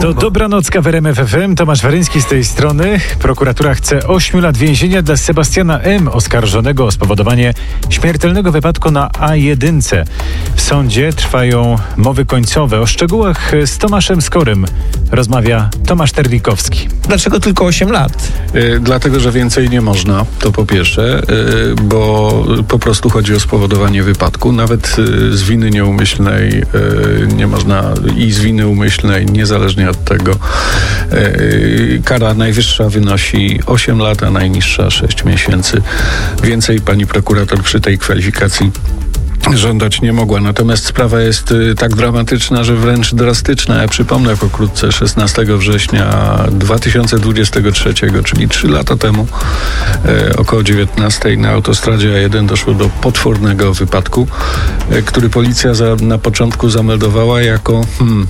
To Dobranocka w RMF FM. Tomasz Weryński z tej strony. Prokuratura chce 8 lat więzienia dla Sebastiana M., oskarżonego o spowodowanie śmiertelnego wypadku na A1. W sądzie trwają mowy końcowe. O szczegółach z Tomaszem Skorym rozmawia Tomasz Terlikowski. Dlaczego tylko 8 lat? Dlatego, że więcej nie można, to po pierwsze, bo po prostu chodzi o spowodowanie wypadku. Nawet z winy nieumyślnej nie można i z winy umyślnej, niezależnie od tego, kara najwyższa wynosi 8 lat, a najniższa 6 miesięcy. Więcej pani prokurator przy tej kwalifikacji żądać nie mogła. Natomiast sprawa jest tak dramatyczna, że wręcz drastyczna. Ja przypomnę pokrótce, 16 września 2023, czyli 3 lata temu, około 19 na autostradzie A1 doszło do potwornego wypadku, który policja na początku zameldowała jako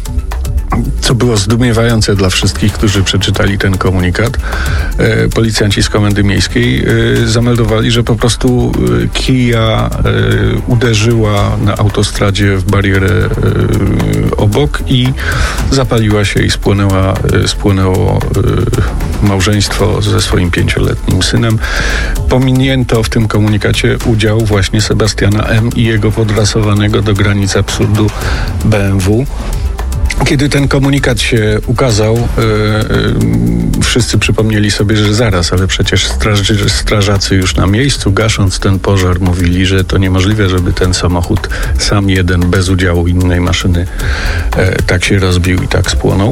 co było zdumiewające dla wszystkich, którzy przeczytali ten komunikat. Policjanci z Komendy Miejskiej zameldowali, że po prostu kija uderzyła na autostradzie w barierę obok i zapaliła się i spłonęło małżeństwo ze swoim 5-letnim synem. Pominięto w tym komunikacie udział właśnie Sebastiana M. i jego podrasowanego do granic absurdu BMW. Kiedy ten komunikat się ukazał, wszyscy przypomnieli sobie, że zaraz, ale przecież strażacy już na miejscu, gasząc ten pożar, mówili, że to niemożliwe, żeby ten samochód sam jeden, bez udziału innej maszyny, tak się rozbił i tak spłonął.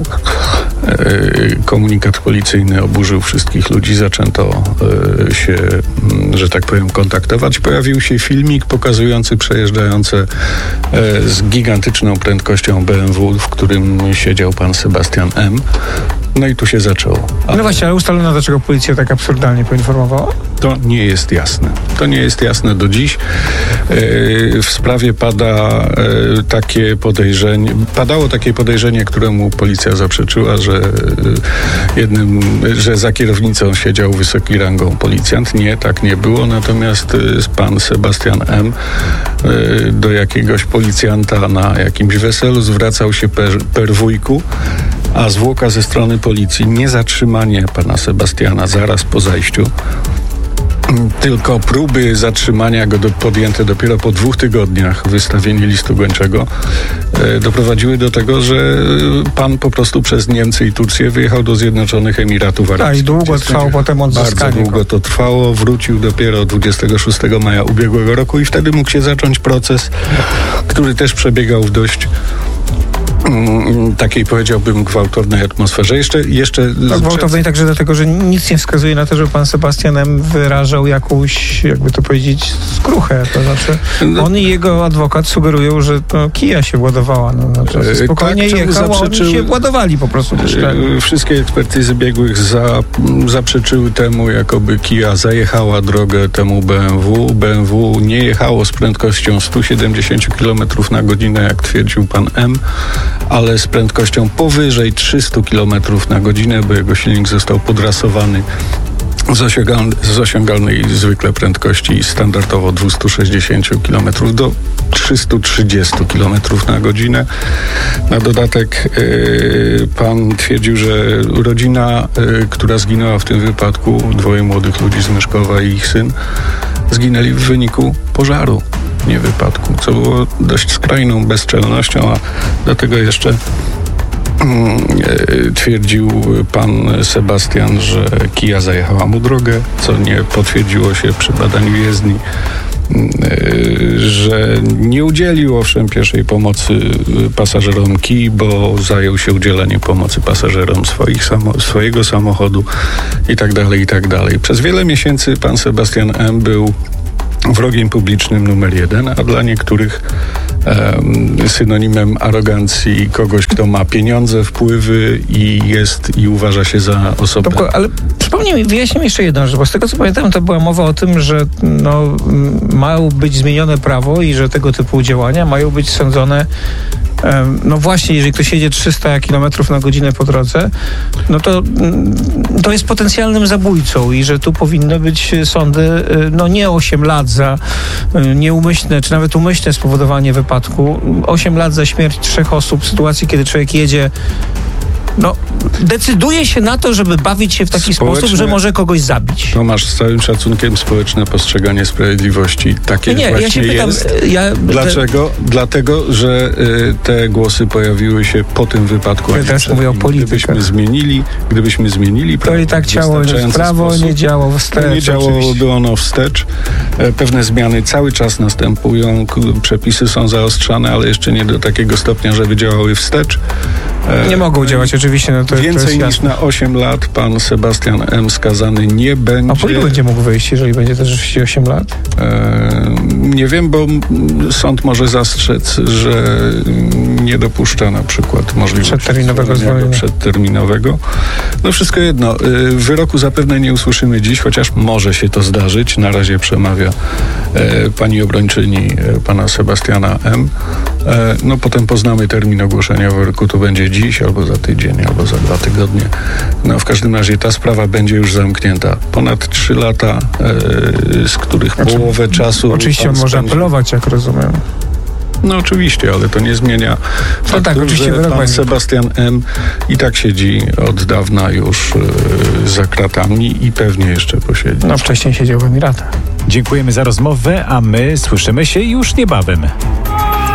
Komunikat policyjny oburzył wszystkich ludzi, zaczęto się, że tak powiem, kontaktować. Pojawił się filmik pokazujący przejeżdżające z gigantyczną prędkością BMW, w którym siedział pan Sebastian M. No i tu się zaczęło. No właśnie, ale ustalono, dlaczego policja tak absurdalnie poinformowała? To nie jest jasne. To nie jest jasne do dziś. W sprawie padało takie podejrzenie, któremu policja zaprzeczyła, że za kierownicą siedział wysoki rangą policjant. Nie, tak nie było. Natomiast pan Sebastian M. do jakiegoś policjanta na jakimś weselu zwracał się per wujku, a zwłoka ze strony policji, nie zatrzymanie pana Sebastiana zaraz po zajściu, tylko próby zatrzymania go podjęte dopiero po 2 tygodniach, wystawienie listu gończego, doprowadziły do tego, że pan po prostu przez Niemcy i Turcję wyjechał do Zjednoczonych Emiratów Arabskich. Tak, i długo trwało potem odzyskanie. Bardzo długo to trwało, wrócił dopiero 26 maja ubiegłego roku i wtedy mógł się zacząć proces, który też przebiegał w dość takiej, powiedziałbym, gwałtownej atmosferze. Jeszcze gwałtownej także dlatego, że nic nie wskazuje na to, że pan Sebastian M. wyrażał jakąś, jakby to powiedzieć, skruchę. To znaczy, on i jego adwokat sugerują, że kija się ładowała. Spokojnie tak, jechał, a oni się ładowali po prostu. Wszystkie ekspertyzy biegłych zaprzeczyły temu, jakoby kija zajechała drogę temu BMW. BMW nie jechało z prędkością 170 km na godzinę, jak twierdził pan M., ale z prędkością powyżej 300 km na godzinę, bo jego silnik został podrasowany z osiągalnej zwykle prędkości standardowo 260 km do 330 km na godzinę. Na dodatek pan twierdził, że rodzina, która zginęła w tym wypadku, 2 młodych ludzi z Myszkowa i ich syn, zginęli w wyniku pożaru, nie wypadku, co było dość skrajną bezczelnością, a do tego jeszcze twierdził pan Sebastian, że kija zajechała mu drogę, co nie potwierdziło się przy badaniu jezdni, że nie udzielił owszem pierwszej pomocy pasażerom kij, bo zajął się udzieleniem pomocy pasażerom swojego samochodu i tak dalej. Przez wiele miesięcy pan Sebastian M. był wrogiem publicznym numer 1, a dla niektórych synonimem arogancji kogoś, kto ma pieniądze, wpływy i uważa się za osobę. Ale przypomnij mi, wyjaśnij mi jeszcze jedną rzecz, bo z tego co pamiętam, to była mowa o tym, że ma być zmienione prawo i że tego typu działania mają być sądzone no właśnie, jeżeli ktoś jedzie 300 km na godzinę po drodze, no to jest potencjalnym zabójcą i że tu powinny być sądy, no nie 8 lat za nieumyślne, czy nawet umyślne spowodowanie wypadku, 8 lat za śmierć 3 osób w sytuacji, kiedy człowiek jedzie decyduje się na to, żeby bawić się w taki sposób, że może kogoś zabić. Tomasz, z całym szacunkiem, społeczne postrzeganie sprawiedliwości takie właśnie ja się pytam, jest. Dlaczego? Dlatego, że te głosy pojawiły się po tym wypadku. Teraz mówię o polityce. Gdybyśmy zmienili to i tak działo w prawo, nie działo wstecz. Nie działoby ono wstecz. Pewne zmiany cały czas następują, przepisy są zaostrzane, ale jeszcze nie do takiego stopnia, żeby działały wstecz. Nie mogą działać oczywiście. Więcej niż na 8 lat pan Sebastian M. skazany nie będzie. A po ile będzie mógł wyjść, jeżeli będzie też rzeczywiście 8 lat? Nie wiem, bo sąd może zastrzec, że nie dopuszcza na przykład możliwości przedterminowego. No wszystko jedno. Wyroku zapewne nie usłyszymy dziś, chociaż może się to zdarzyć. Na razie przemawia pani obrończyni pana Sebastiana M. No potem poznamy termin ogłoszenia wyroku. To będzie dziś, albo za tydzień, albo za 2 tygodnie. No w każdym razie ta sprawa będzie już zamknięta. Ponad 3 lata, z których połowę czasu... Oczywiście on może apelować, jak rozumiem. No oczywiście, ale to nie zmienia faktu, że pan Sebastian M. i tak siedzi od dawna już za kratami i pewnie jeszcze posiedzi. No wcześniej siedział w Emiratach. Dziękujemy za rozmowę, a my słyszymy się już niebawem.